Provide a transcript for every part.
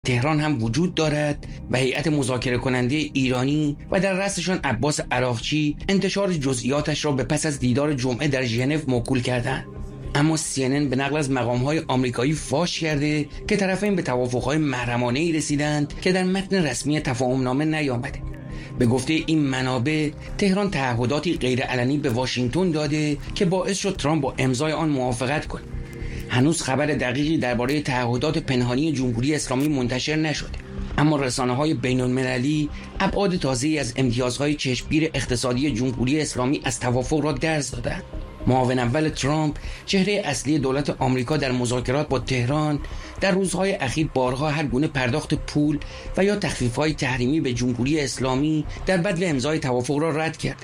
تهران هم وجود دارد و هیئت مذاکره کننده ایرانی و در رأسشان عباس عراقچی انتشار جزئیاتش را به پس از دیدار جمعه در ژنو موکول کردند. اما CNN به نقل از مقام‌های آمریکایی فاش کرده که طرفین به توافق‌های محرمانه‌ای رسیدند که در متن رسمی تفاهم‌نامه نیامده. به گفته این منابع تهران تعهداتی غیرعلنی به واشنگتن داده که باعث شد ترامپ با امضای آن موافقت کند. هنوز خبر دقیقی درباره تعهدات پنهانی جمهوری اسلامی منتشر نشده، اما رسانه‌های بین‌المللی ابعاد تازه‌ای از امتیازهای چشمگیر اقتصادی جمهوری اسلامی از توافق را درس دادند. معاون اول ترامپ، چهره اصلی دولت آمریکا در مذاکرات با تهران، در روزهای اخیر بارها هر گونه پرداخت پول و یا تخفیف‌های تحریمی به جمهوری اسلامی در بدل امضای توافق را رد کرد.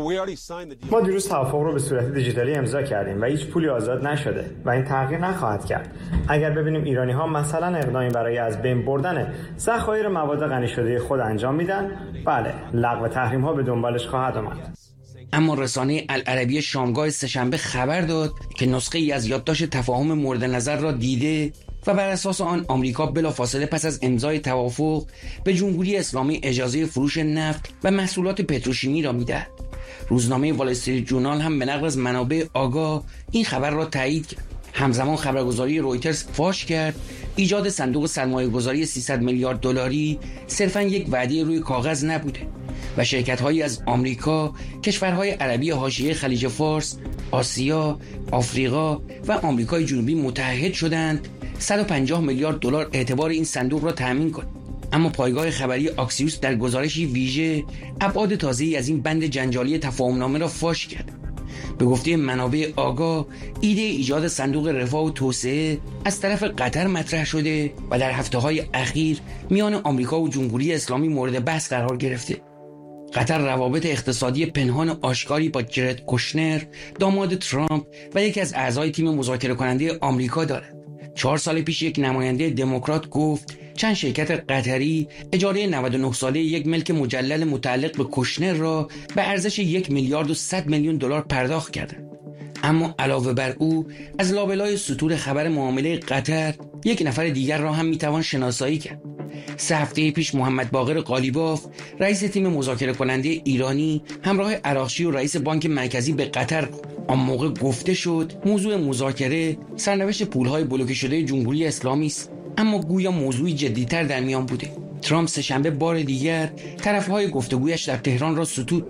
ما دیروز توافق رو به صورت دیجیتالی امضا کردیم و هیچ پولی آزاد نشده و این تغییر نخواهد کرد. اگر ببینیم ایرانی ها مثلا اقدامی برای از بین بردن ذخایر مواد غنی شده خود انجام میدن، بله، لغو تحریم ها به دنبالش خواهد آمد. اما رسانه العربیه شامگاه سه‌شنبه خبر داد که نسخه ای از یادداشت تفاهم مورد نظر را دیده و بر اساس آن آمریکا بلافاصله پس از امضای توافق به جمهوری اسلامی اجازه فروش نفت و محصولات پتروشیمی را میدهد. روزنامه وال استریت جورنال هم به نقل از منابع آگاه این خبر را تایید کرد. همزمان خبرگزاری رویترز فاش کرد ایجاد صندوق سرمایه‌گذاری 300 میلیارد دلاری صرفاً یک وعده روی کاغذ نبوده و شرکت‌هایی از آمریکا، کشورهای عربی حاشیه خلیج فارس، آسیا، آفریقا و آمریکای جنوبی متحد شدند 150 میلیارد دلار اعتبار این صندوق را تأمین کنند. اما پایگاه خبری آکسیوس در گزارشی ویژه ابعاد تازه‌ای از این بند جنجالی تفاهم‌نامه را فاش کرد. به گفته منابع آگاه، ایده ایجاد صندوق رفاه و توسعه از طرف قطر مطرح شده و در هفته‌های اخیر میان آمریکا و جمهوری اسلامی مورد بحث قرار گرفته. قطر روابط اقتصادی پنهان آشکاری با جرد کوشنر، داماد ترامپ و یکی از اعضای تیم مذاکره کننده آمریکا دارد. 4 سال پیش یک نماینده دموکرات گفت چند شرکت قطری اجاره 99 ساله یک ملک مجلل متعلق به کوشنر را به ارزش 1 میلیارد و 100 میلیون دلار پرداخت کردند. اما علاوه بر او از لابلای سطور خبر معامله قطر یک نفر دیگر را هم میتوان شناسایی کرد. 3 هفته پیش محمد باقر قالیباف، رئیس تیم مذاکره کننده ایرانی، همراه عراقچی و رئیس بانک مرکزی به قطر آن موقع گفته شد موضوع مذاکره سرنوشت پولهای بلوکه شده جمهوری اسلامی است، اما گویا موضوعی جدی‌تر در میان بوده. ترامپ سه‌شنبه بار دیگر طرفهای گفتگویش در تهران را ستود.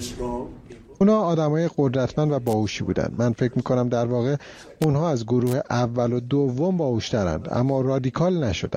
اونا آدمای قدرتمند و باهوشی بودن. من فکر میکنم در واقع اونها از گروه اول و دوم باهوشترند، اما رادیکال نشدن.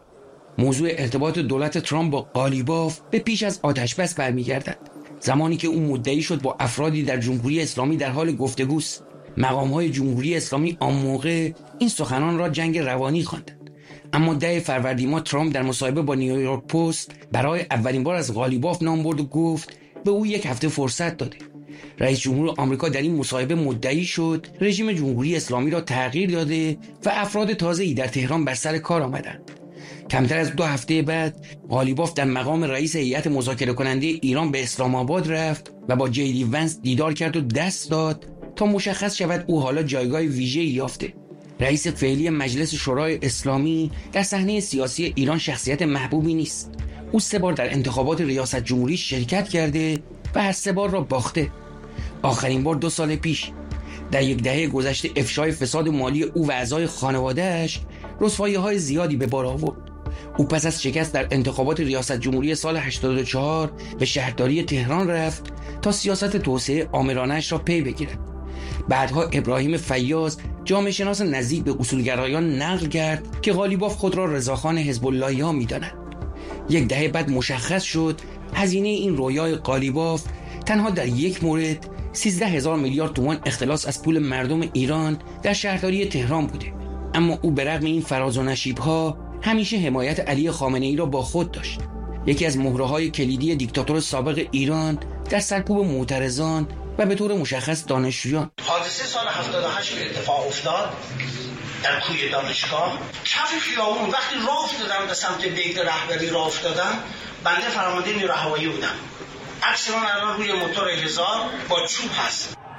موضوع ارتباط دولت ترامپ با قالیباف به پیش از آتش‌بس برمیگردد. زمانی که او مدعی شد با افرادی در جمهوری اسلامی در حال گفتگوست، مقام‌های جمهوری اسلامی آن موقع این سخنان را جنگ روانی خواندند. اما 10 فروردین ماه ترامپ در مصاحبه با نیویورک پست برای اولین بار از قالیباف نام برد و گفت به او 1 هفته فرصت داده. رئیس جمهور آمریکا در این مصاحبه مدعی شد رژیم جمهوری اسلامی را تغییر داده و افراد تازه‌ای در تهران بر سر کار آمدند. کمتر از 2 هفته بعد قالیباف در مقام رئیس هیئت مذاکره کننده ایران به اسلام آباد رفت و با جی دی ونس دیدار کرد و دست داد تا مشخص شود او حالا جایگاه ویژه‌ای یافته. رئیس فعلی مجلس شورای اسلامی در صحنه سیاسی ایران شخصیت محبوبی نیست. او 3 بار در انتخابات ریاست جمهوری شرکت کرده و هر 3 بار را باخته. آخرین بار 2 سال پیش. در 1 دهه گذشته افشای فساد مالی او و اعضای خانواده‌اش رسوایی‌های زیادی به بار آورد. او پس از شکست در انتخابات ریاست جمهوری سال 84 به شهرداری تهران رفت تا سیاست توسعه آمرانه‌اش را پی بگیرد. بعدها ابراهیم فیاض، جامعه شناس نزدیک به اصولگرایان، نقل کرد که قالیباف خود را رضاخان حزب اللهی‌ها می‌داند. 1 دهه بعد مشخص شد هزینه این رویای قالیباف تنها در یک مورد 13,000 میلیارد تومان اختلاس از پول مردم ایران در شهرداری تهران بوده. اما او به رغم این فراز و نشیب‌ها همیشه حمایت علی خامنه‌ای را با خود داشت. یکی از مهره‌های کلیدی دیکتاتور سابق ایران در سرکوب معترضان و به طور مشخص دانشجویان. حادثه سال 78 که اتفاق افتاد در کوی دانشگاه، کف خیابون وقتی راه افتادم به سمت بیت رهبری راه افتادم، بنده فرمانده نیروی هوایی بودم. عکس من الان روی موتور هزار با چوب هست.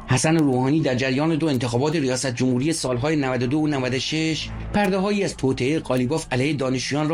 حسن روحانی در جریان 2 انتخابات ریاست جمهوری سالهای 92 و 96 پرده‌هایی از توطئه قالیباف علیه دانشجویان را